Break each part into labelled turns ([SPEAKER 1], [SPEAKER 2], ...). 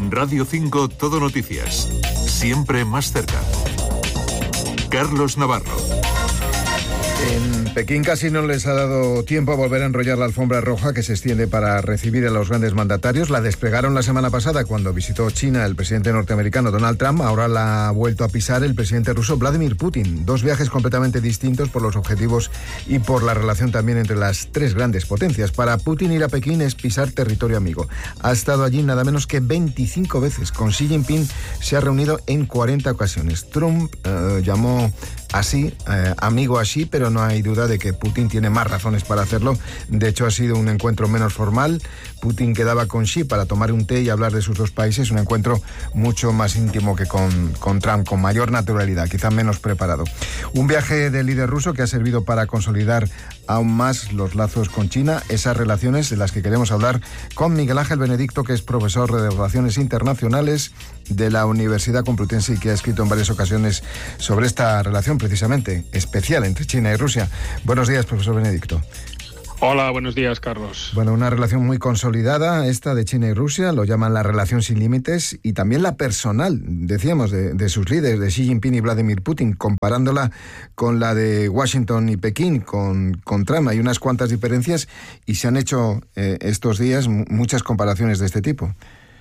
[SPEAKER 1] Radio 5 Todo Noticias. Siempre más cerca. Carlos Navarro.
[SPEAKER 2] En Pekín casi no les ha dado tiempo a volver a enrollar la alfombra roja que se extiende para recibir a los grandes mandatarios. La desplegaron la semana pasada cuando visitó China el presidente norteamericano Donald Trump. Ahora la ha vuelto a pisar el presidente ruso Vladimir Putin. Dos viajes completamente distintos por los objetivos y por la relación también entre las tres grandes potencias. Para Putin, ir a Pekín es pisar territorio amigo. Ha estado allí nada menos que 25 veces. Con Xi Jinping se ha reunido en 40 ocasiones. Trump llamó así, amigo a Xi, pero no hay duda de que Putin tiene más razones para hacerlo. De hecho, ha sido un encuentro menos formal. Putin quedaba con Xi para tomar un té y hablar de sus dos países. Un encuentro mucho más íntimo que con Trump, con mayor naturalidad, quizá menos preparado. Un viaje del líder ruso que ha servido para consolidar aún más los lazos con China, esas relaciones de las que queremos hablar con Miguel Ángel Benedicto, que es profesor de Relaciones Internacionales de la Universidad Complutense y que ha escrito en varias ocasiones sobre esta relación precisamente especial entre China y Rusia. Buenos días, profesor Benedicto.
[SPEAKER 3] Hola, buenos días, Carlos.
[SPEAKER 2] Bueno, una relación muy consolidada esta de China y Rusia, lo llaman la relación sin límites, y también la personal, decíamos, de sus líderes, de Xi Jinping y Vladimir Putin, comparándola con la de Washington y Pekín, con Trump. Hay unas cuantas diferencias y se han hecho estos días muchas comparaciones de este tipo.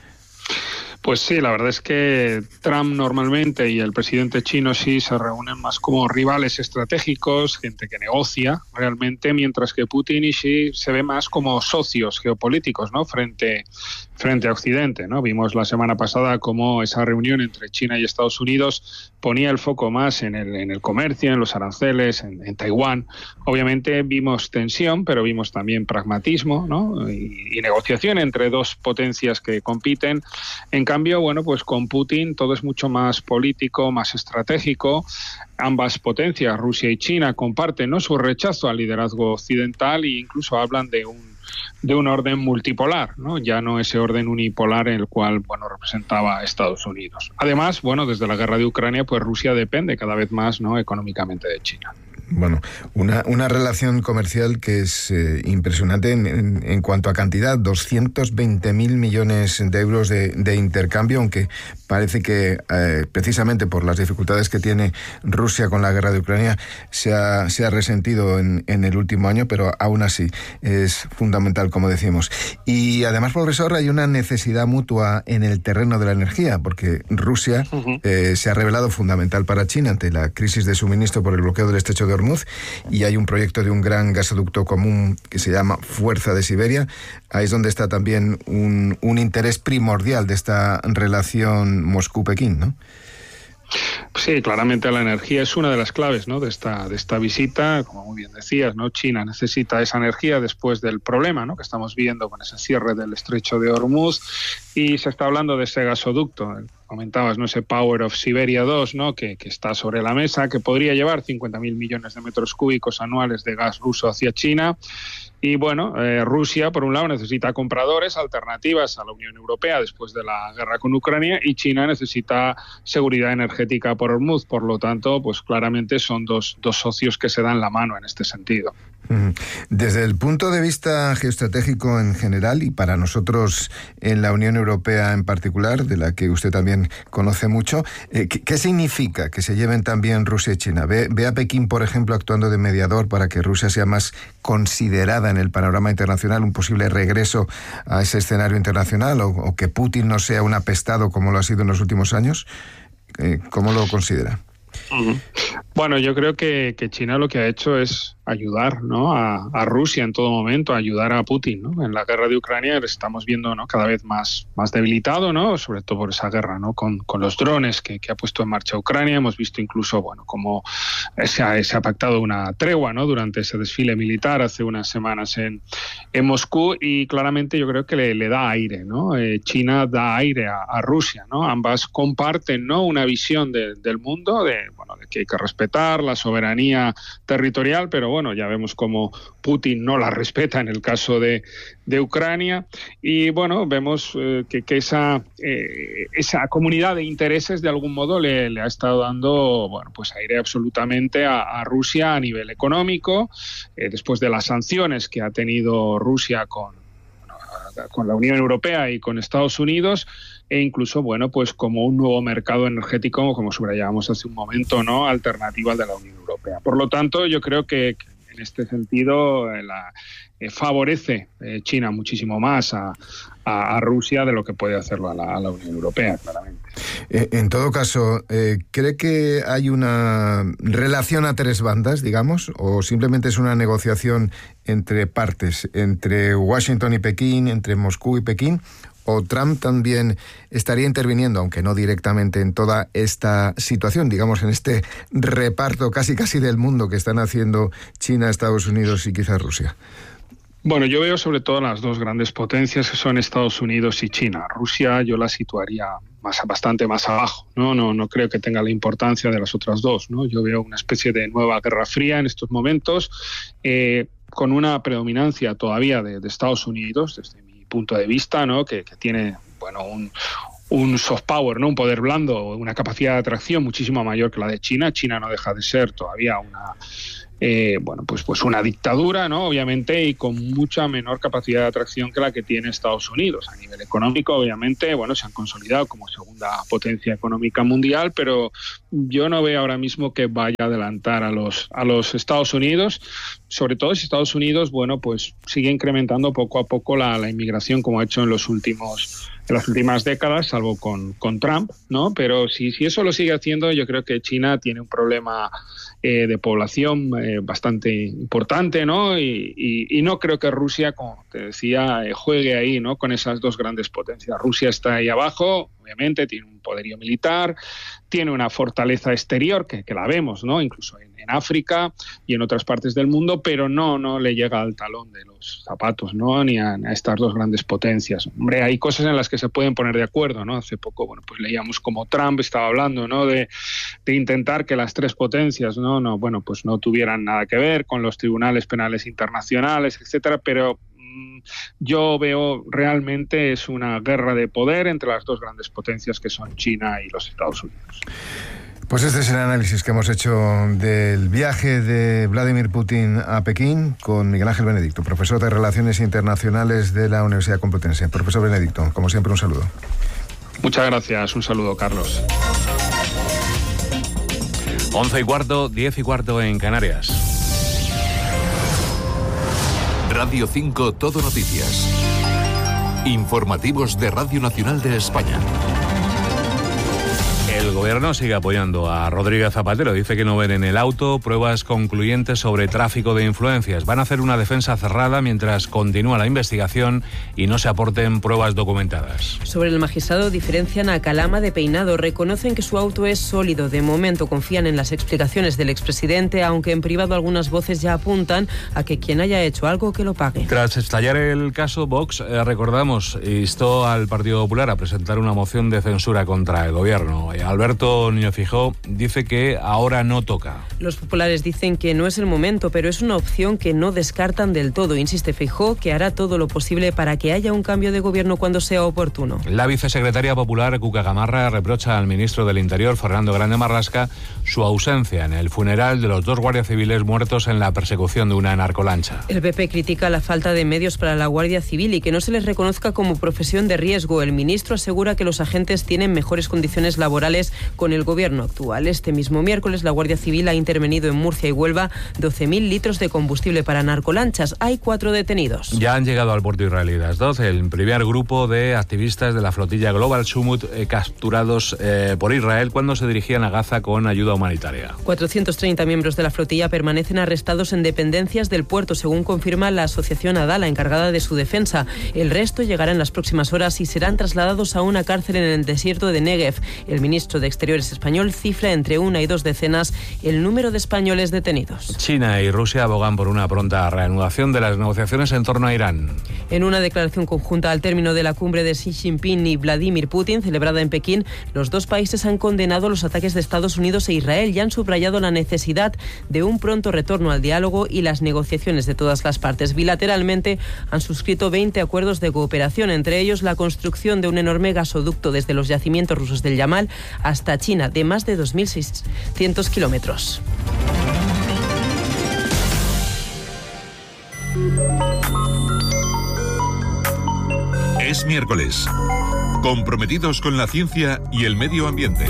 [SPEAKER 3] Pues sí, la verdad es que Trump normalmente y el presidente chino Xi se reúnen más como rivales estratégicos, gente que negocia realmente, mientras que Putin y Xi se ven más como socios geopolíticos, ¿no? Frente a Occidente, ¿no? Vimos la semana pasada cómo esa reunión entre China y Estados Unidos ponía el foco más en el comercio, en los aranceles, en Taiwán. Obviamente vimos tensión, pero vimos también pragmatismo, ¿no? y negociación entre dos potencias que compiten. En cambio, bueno, pues con Putin todo es mucho más político, más estratégico. Ambas potencias, Rusia y China, comparten, ¿no?, su rechazo al liderazgo occidental e incluso hablan de un orden multipolar, ¿no? Ya no ese orden unipolar en el cual, bueno, representaba a Estados Unidos. Además, bueno, desde la guerra de Ucrania, pues Rusia depende cada vez más, ¿no?, económicamente de China.
[SPEAKER 2] Bueno, una relación comercial que es impresionante en cuanto a cantidad, 220.000 millones de euros de intercambio, aunque parece que precisamente por las dificultades que tiene Rusia con la guerra de Ucrania se ha resentido en el último año, pero aún así es fundamental, como decimos. Y además, profesor, hay una necesidad mutua en el terreno de la energía, porque Rusia se ha revelado fundamental para China ante la crisis de suministro por el bloqueo del estrecho de Hormuz, y hay un proyecto de un gran gasoducto común que se llama Fuerza de Siberia. Ahí es donde está también un interés primordial de esta relación Moscú-Pekín, ¿no?
[SPEAKER 3] Sí, claramente la energía es una de las claves, ¿no?, de esta visita. Como muy bien decías, ¿no?, China necesita esa energía después del problema, ¿no?, que estamos viendo con ese cierre del estrecho de Hormuz, y se está hablando de ese gasoducto. Comentabas, ¿no?, ese Power of Siberia 2, ¿no?, que está sobre la mesa, que podría llevar 50.000 millones de metros cúbicos anuales de gas ruso hacia China. Y bueno, Rusia, por un lado, necesita compradores, alternativas a la Unión Europea después de la guerra con Ucrania, y China necesita seguridad energética por Hormuz. Por lo tanto, pues claramente son dos socios que se dan la mano en este sentido.
[SPEAKER 2] Desde el punto de vista geoestratégico en general, y para nosotros en la Unión Europea en particular, de la que usted también conoce mucho, ¿qué significa que se lleven también Rusia y China? ¿Ve a Pekín, por ejemplo, actuando de mediador para que Rusia sea más considerada en el panorama internacional, un posible regreso a ese escenario internacional, o que Putin no sea un apestado como lo ha sido en los últimos años? ¿Cómo lo considera?
[SPEAKER 3] Bueno, yo creo que China lo que ha hecho es ayudar, ¿no?, a Rusia en todo momento, ayudar a Putin, ¿no? En la guerra de Ucrania le estamos viendo, ¿no?, cada vez más debilitado, ¿no?, sobre todo por esa guerra, ¿no?, con los drones que ha puesto en marcha Ucrania. Hemos visto incluso, bueno, cómo se ha pactado una tregua, ¿no?, durante ese desfile militar hace unas semanas en Moscú, y claramente yo creo que le da aire, ¿no? China da aire a Rusia, ¿no? Ambas comparten, ¿no?, una visión del mundo de que hay que respetar la soberanía territorial, pero bueno, ya vemos cómo Putin no la respeta en el caso de Ucrania, y bueno, vemos que esa comunidad de intereses de algún modo le ha estado dando, bueno, pues aire absolutamente a Rusia a nivel económico, después de las sanciones que ha tenido Rusia la Unión Europea y con Estados Unidos, e incluso, bueno, pues como un nuevo mercado energético, como subrayábamos hace un momento, ¿no?, alternativa al de la Unión Europea. Por lo tanto, yo creo que en este sentido favorece China muchísimo más a Rusia de lo que puede hacerlo a la Unión Europea, claramente.
[SPEAKER 2] En todo caso, ¿cree que hay una relación a tres bandas, digamos, o simplemente es una negociación entre partes, entre Washington y Pekín, entre Moscú y Pekín? ¿O Trump también estaría interviniendo, aunque no directamente, en toda esta situación, digamos, en este reparto casi del mundo que están haciendo China, Estados Unidos y quizás Rusia?
[SPEAKER 3] Bueno, yo veo sobre todo las dos grandes potencias que son Estados Unidos y China. Rusia yo la situaría bastante más abajo, ¿no? No creo que tenga la importancia de las otras dos, ¿no? Yo veo una especie de nueva guerra fría en estos momentos, con una predominancia todavía de Estados Unidos, desde mi punto de vista, ¿no?, que tiene, bueno, un soft power, ¿no?, un poder blando, una capacidad de atracción muchísimo mayor que la de China. China no deja de ser todavía una pues una dictadura, ¿no?, obviamente, y con mucha menor capacidad de atracción que la que tiene Estados Unidos. A nivel económico, obviamente, bueno, se han consolidado como segunda potencia económica mundial, pero yo no veo ahora mismo que vaya a adelantar a los Estados Unidos, sobre todo si Estados Unidos, bueno, pues sigue incrementando poco a poco la inmigración, como ha hecho en las últimas décadas, salvo con Trump, ¿no? Pero si eso lo sigue haciendo, yo creo que China tiene un problema de población bastante importante, ¿no? Y no creo que Rusia, como te decía, juegue ahí, ¿no?, con esas dos grandes potencias. Rusia está ahí abajo, obviamente, tiene un poderío militar, tiene una fortaleza exterior que la vemos, ¿no?, incluso en África y en otras partes del mundo, pero no le llega al talón de los zapatos, ¿no?, ni a estas dos grandes potencias. Hombre, hay cosas en las que se pueden poner de acuerdo, ¿no? Hace poco, bueno, pues leíamos como Trump estaba hablando, ¿no?, de intentar que las tres potencias, bueno, pues no tuvieran nada que ver con los tribunales penales internacionales, etcétera, pero yo veo realmente es una guerra de poder entre las dos grandes potencias que son China y los Estados Unidos.
[SPEAKER 2] Pues este es el análisis que hemos hecho del viaje de Vladimir Putin a Pekín con Miguel Ángel Benedicto, profesor de Relaciones Internacionales de la Universidad Complutense. Profesor Benedicto, como siempre, un saludo.
[SPEAKER 3] Muchas gracias, un saludo, Carlos.
[SPEAKER 4] 11:15, 10:15 en Canarias.
[SPEAKER 1] Radio 5 Todo Noticias. Informativos de Radio Nacional de España.
[SPEAKER 4] El gobierno sigue apoyando a Rodríguez Zapatero. Dice que no ven en el auto pruebas concluyentes sobre tráfico de influencias. Van a hacer una defensa cerrada mientras continúa la investigación y no se aporten pruebas documentadas.
[SPEAKER 5] Sobre el magistrado diferencian a Calama de Peinado. Reconocen que su auto es sólido. De momento confían en las explicaciones del expresidente, aunque en privado algunas voces ya apuntan a que quien haya hecho algo que lo pague.
[SPEAKER 4] Tras estallar el caso, Vox, recordamos, instó al Partido Popular a presentar una moción de censura contra el gobierno. Alberto Núñez Feijóo dice que ahora no toca.
[SPEAKER 5] Los populares dicen que no es el momento, pero es una opción que no descartan del todo. Insiste Feijóo que hará todo lo posible para que haya un cambio de gobierno cuando sea oportuno.
[SPEAKER 4] La vicesecretaria popular Cuca Gamarra reprocha al ministro del Interior, Fernando Grande Marlaska, su ausencia en el funeral de los dos guardias civiles muertos en la persecución de una narcolancha.
[SPEAKER 5] El PP critica la falta de medios para la Guardia Civil y que no se les reconozca como profesión de riesgo. El ministro asegura que los agentes tienen mejores condiciones laborales con el gobierno actual. Este mismo miércoles la Guardia Civil ha intervenido en Murcia y Huelva 12.000 litros de combustible para narcolanchas. Hay 4 detenidos.
[SPEAKER 4] Ya han llegado al puerto israelí de Asdod el primer grupo de activistas de la flotilla Global Summit capturados por Israel cuando se dirigían a Gaza con ayuda humanitaria.
[SPEAKER 5] 430 miembros de la flotilla permanecen arrestados en dependencias del puerto, según confirma la asociación Adala, encargada de su defensa. El resto llegará en las próximas horas y serán trasladados a una cárcel en el desierto de Negev. El ministro de Exteriores español cifra entre 1 y 2 decenas el número de españoles detenidos.
[SPEAKER 4] China y Rusia abogan por una pronta reanudación de las negociaciones en torno a Irán.
[SPEAKER 5] En una declaración conjunta al término de la cumbre de Xi Jinping y Vladimir Putin, celebrada en Pekín, los dos países han condenado los ataques de Estados Unidos e Israel y han subrayado la necesidad de un pronto retorno al diálogo y las negociaciones de todas las partes. Bilateralmente han suscrito 20 acuerdos de cooperación, entre ellos la construcción de un enorme gasoducto desde los yacimientos rusos del Yamal hasta China, de más de 2.600 kilómetros.
[SPEAKER 1] Es miércoles. Comprometidos con la ciencia y el medio ambiente.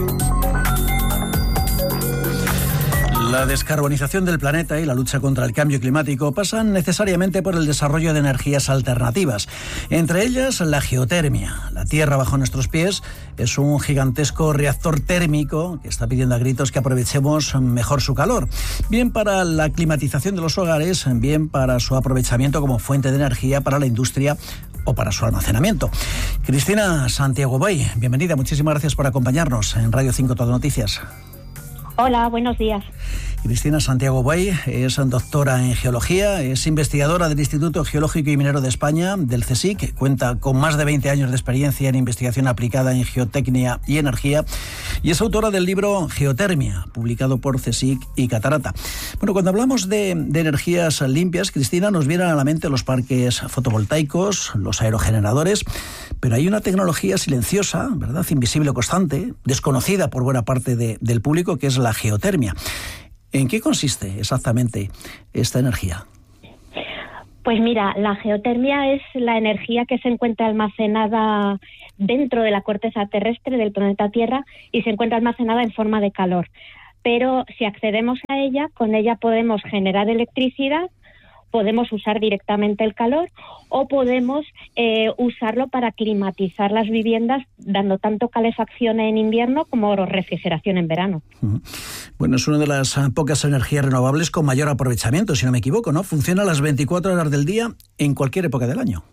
[SPEAKER 6] La descarbonización del planeta y la lucha contra el cambio climático pasan necesariamente por el desarrollo de energías alternativas, entre ellas la geotermia. La tierra bajo nuestros pies es un gigantesco reactor térmico que está pidiendo a gritos que aprovechemos mejor su calor, bien para la climatización de los hogares, bien para su aprovechamiento como fuente de energía para la industria o para su almacenamiento. Cristina Santiago Boy, bienvenida, muchísimas gracias por acompañarnos en Radio 5 Todo Noticias.
[SPEAKER 7] Hola, buenos días.
[SPEAKER 6] Cristina Santiago Boy es doctora en geología, es investigadora del Instituto Geológico y Minero de España, del CSIC, cuenta con más de 20 años de experiencia en investigación aplicada en geotecnia y energía y es autora del libro Geotermia, publicado por CSIC y Catarata. Bueno, cuando hablamos de energías limpias, Cristina, nos vienen a la mente los parques fotovoltaicos, los aerogeneradores, pero hay una tecnología silenciosa, ¿verdad?, invisible o constante, desconocida por buena parte del público, que es la geotermia. ¿En qué consiste exactamente esta energía?
[SPEAKER 7] Pues mira, la geotermia es la energía que se encuentra almacenada dentro de la corteza terrestre del planeta Tierra y se encuentra almacenada en forma de calor. Pero si accedemos a ella, con ella podemos generar electricidad, podemos usar directamente el calor o podemos usarlo para climatizar las viviendas, dando tanto calefacción en invierno como refrigeración en verano.
[SPEAKER 6] Bueno, es una de las pocas energías renovables con mayor aprovechamiento, si no me equivoco, ¿no? Funciona a las 24 horas del día en cualquier época del año.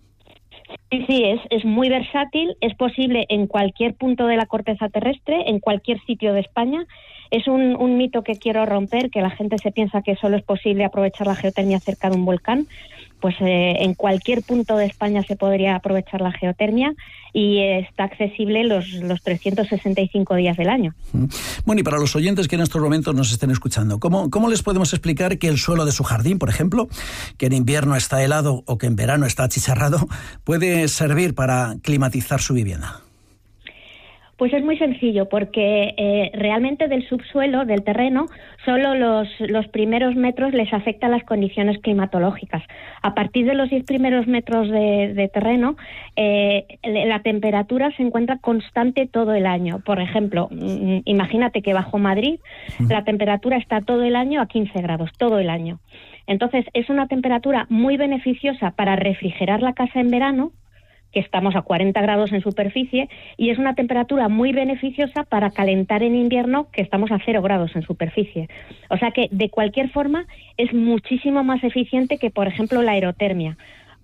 [SPEAKER 7] Sí, es muy versátil, es posible en cualquier punto de la corteza terrestre, en cualquier sitio de España. Es un mito que quiero romper, que la gente se piensa que solo es posible aprovechar la geotermia cerca de un volcán. Pues en cualquier punto de España se podría aprovechar la geotermia y está accesible los 365 días del año.
[SPEAKER 6] Bueno, y para los oyentes que en estos momentos nos estén escuchando, ¿cómo les podemos explicar que el suelo de su jardín, por ejemplo, que en invierno está helado o que en verano está achicharrado, puede servir para climatizar su vivienda?
[SPEAKER 7] Pues es muy sencillo, porque realmente del subsuelo, del terreno, solo los primeros metros les afectan las condiciones climatológicas. A partir de los 10 primeros metros de terreno, la temperatura se encuentra constante todo el año. Por ejemplo, imagínate que bajo Madrid la temperatura está todo el año a 15 grados, todo el año. Entonces, es una temperatura muy beneficiosa para refrigerar la casa en verano, que estamos a 40 grados en superficie, y es una temperatura muy beneficiosa para calentar en invierno, que estamos a 0 grados en superficie. O sea que, de cualquier forma, es muchísimo más eficiente que, por ejemplo, la aerotermia.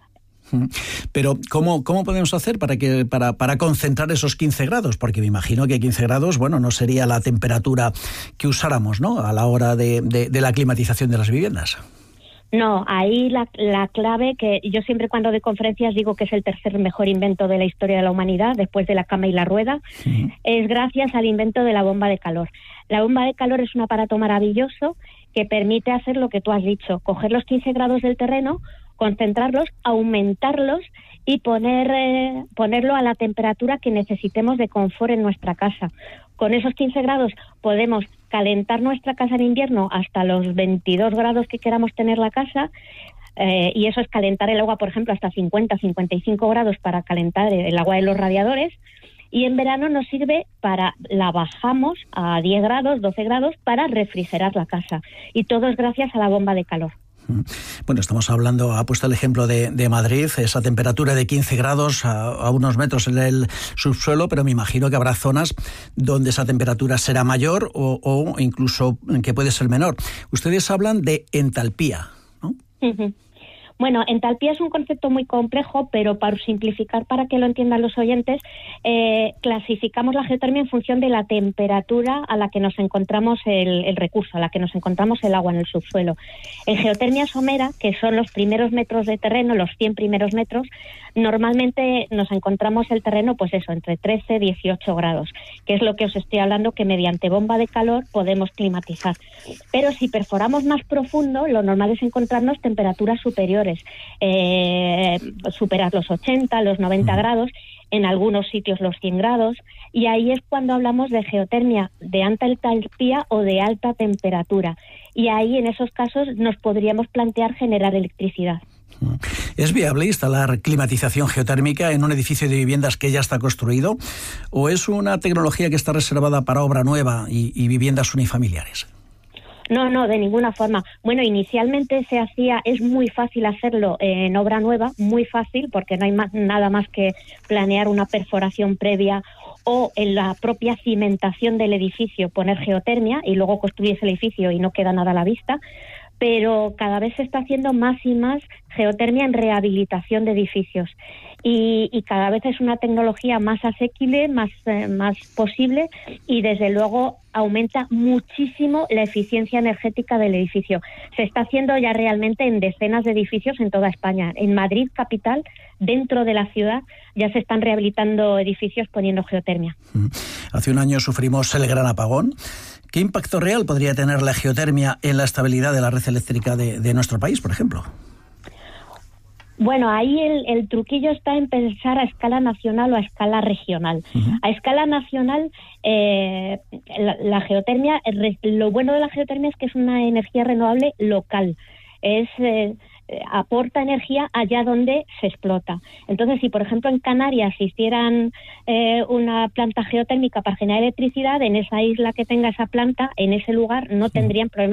[SPEAKER 6] Pero, ¿cómo podemos hacer para concentrar esos 15 grados? Porque me imagino que 15 grados, bueno, no sería la temperatura que usáramos, ¿no?, a la hora de la climatización de las viviendas.
[SPEAKER 7] No, ahí la clave, que yo siempre cuando doy conferencias digo que es el tercer mejor invento de la historia de la humanidad, después de la cama y la rueda, es gracias al invento de la bomba de calor. La bomba de calor es un aparato maravilloso que permite hacer lo que tú has dicho, coger los 15 grados del terreno, concentrarlos, aumentarlos y ponerlo a la temperatura que necesitemos de confort en nuestra casa. Con esos 15 grados podemos calentar nuestra casa en invierno hasta los 22 grados que queramos tener la casa, y eso es calentar el agua, por ejemplo, hasta 50, 55 grados para calentar el agua de los radiadores. Y en verano nos sirve la bajamos a 10 grados, 12 grados para refrigerar la casa. Y todo es gracias a la bomba de calor.
[SPEAKER 6] Bueno, estamos hablando, ha puesto el ejemplo de Madrid, esa temperatura de 15 grados a unos metros en el subsuelo, pero me imagino que habrá zonas donde esa temperatura será mayor o incluso que puede ser menor. Ustedes hablan de entalpía, ¿no?
[SPEAKER 7] Uh-huh. Bueno, entalpía es un concepto muy complejo, pero para simplificar, para que lo entiendan los oyentes, clasificamos la geotermia en función de la temperatura a la que nos encontramos el recurso, a la que nos encontramos el agua en el subsuelo. En geotermia somera, que son los primeros metros de terreno, los 100 primeros metros, normalmente nos encontramos el terreno, pues eso, entre 13 y 18 grados, que es lo que os estoy hablando, que mediante bomba de calor podemos climatizar. Pero si perforamos más profundo, lo normal es encontrarnos temperaturas superiores, superar los 80, los 90 grados, en algunos sitios los 100 grados, y ahí es cuando hablamos de geotermia de alta entalpía o de alta temperatura. Y ahí, en esos casos, nos podríamos plantear generar electricidad.
[SPEAKER 6] ¿Es viable instalar climatización geotérmica en un edificio de viviendas que ya está construido? ¿O es una tecnología que está reservada para obra nueva y viviendas unifamiliares?
[SPEAKER 7] No, de ninguna forma. Bueno, inicialmente es muy fácil hacerlo en obra nueva, muy fácil, porque no hay nada más que planear una perforación previa o en la propia cimentación del edificio poner geotermia y luego construyes el edificio y no queda nada a la vista. Pero cada vez se está haciendo más y más geotermia en rehabilitación de edificios y cada vez es una tecnología más asequible, más posible y desde luego aumenta muchísimo la eficiencia energética del edificio. Se está haciendo ya realmente en decenas de edificios en toda España. En Madrid capital, dentro de la ciudad, ya se están rehabilitando edificios poniendo geotermia.
[SPEAKER 6] Hace un año sufrimos el gran apagón. ¿Qué impacto real podría tener la geotermia en la estabilidad de la red eléctrica de nuestro país, por ejemplo?
[SPEAKER 7] Bueno, ahí el truquillo está en pensar a escala nacional o a escala regional. Uh-huh. A escala nacional, la geotermia, lo bueno de la geotermia es que es una energía renovable local. Aporta energía allá donde se explota. Entonces, si por ejemplo en Canarias hicieran una planta geotérmica para generar electricidad, en esa isla que tenga esa planta, en ese lugar no tendrían problema